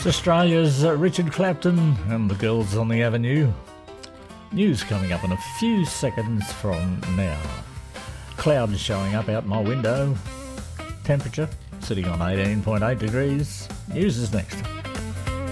It's Australia's Richard Clapton and the Girls on the Avenue. News coming up in a few seconds from now. Clouds showing up out my window. Temperature sitting on 18.8 degrees. News is next.